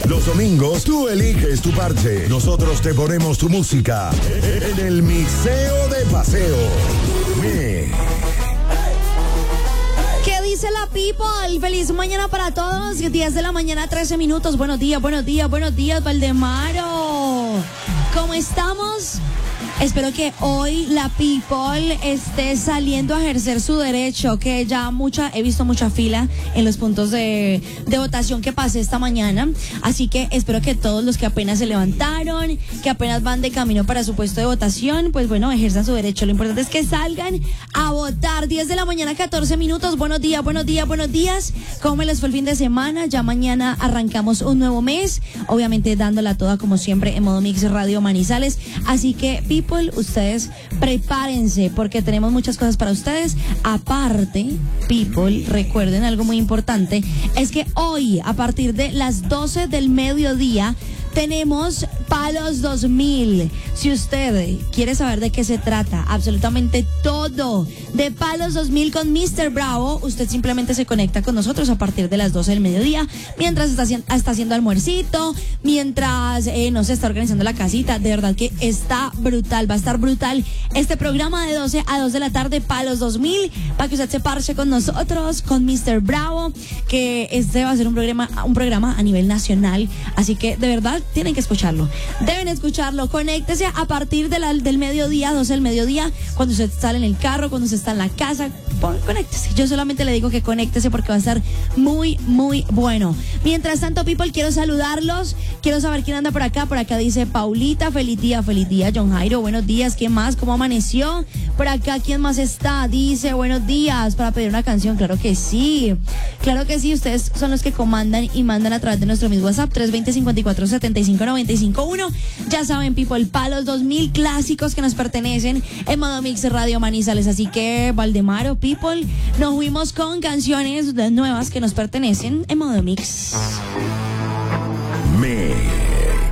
Los domingos tú eliges tu parche. Nosotros te ponemos tu música en el mixeo de paseo. ¿Qué dice la people? Feliz mañana para todos. 10 de la mañana, 13 minutos. Buenos días, Valdemaro. ¿Cómo estamos? Espero que hoy la people esté saliendo a ejercer su derecho, que ya he visto mucha fila en los puntos de votación que pasé esta mañana. Así que espero que todos los que apenas se levantaron, que apenas van de camino para su puesto de votación, pues bueno, ejerzan su derecho. Lo importante es que salgan a votar. 10 de la mañana, 14 minutos. Buenos días. ¿Cómo me les fue el fin de semana? Ya mañana arrancamos un nuevo mes, obviamente dándola toda como siempre en Modo Mix Radio Manizales. Así que people, ustedes prepárense porque tenemos muchas cosas para ustedes. Aparte, people, recuerden algo muy importante, es que hoy a partir de las 12 del mediodía tenemos Palos 2000. Si usted quiere saber de qué se trata, absolutamente todo de Palos 2000 con Mr. Bravo, usted simplemente se conecta con nosotros a partir de las 12 del mediodía, mientras está haciendo almuercito, mientras no se está organizando la casita. De verdad que está brutal, va a estar brutal este programa de 12 a 2 de la tarde, Palos 2000, para que usted se parche con nosotros, con Mr. Bravo, que este va a ser un programa a nivel nacional, así que de verdad tienen que escucharlo. Deben escucharlo. Conéctese a partir del mediodía, 12 del mediodía, cuando usted sale en el carro, cuando usted está en la casa. Conéctese. Yo solamente le digo que conéctese porque va a estar muy, muy bueno. Mientras tanto, people, quiero saludarlos. Quiero saber quién anda por acá. Por acá dice Paulita, feliz día, John Jairo, buenos días. ¿Quién más? ¿Cómo amaneció? Por acá, ¿quién más está? Dice, buenos días, para pedir una canción. Claro que sí. Ustedes son los que comandan y mandan a través de nuestro mismo WhatsApp, 320-54-75-95-1. Ya saben, people, Palos 2000 clásicos que nos pertenecen en Modo Mix Radio Manizales. Así que, Valdemaro, people, nos fuimos con canciones nuevas que nos pertenecen en Modo Mix. Mix.